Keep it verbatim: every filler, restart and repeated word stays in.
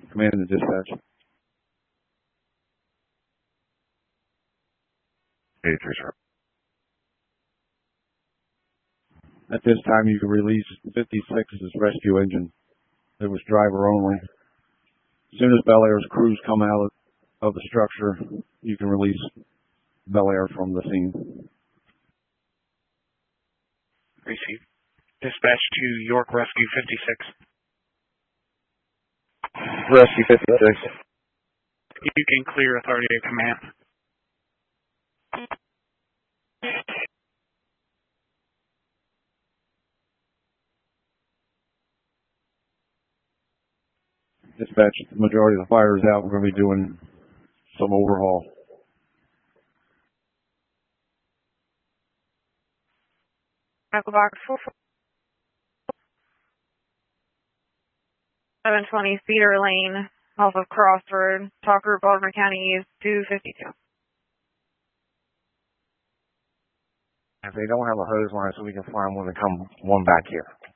Command and dispatch. eighty-three, sir. At this time, you can release fifty-six's rescue engine. It was driver only. As soon as Bel Air's crews come out of the structure, you can release Bel Air from the scene. Receive. Dispatch to York Rescue fifty-six. Rescue fifty-six. You can clear authority of command. Dispatch, the majority of the fire is out. We're going to be doing some overhaul. Echo Box seven twenty Cedar Lane, off of Cross Road, Talk Group, Baltimore County East, two fifty-two. If they don't have a hose line, so we can find one and come one back here.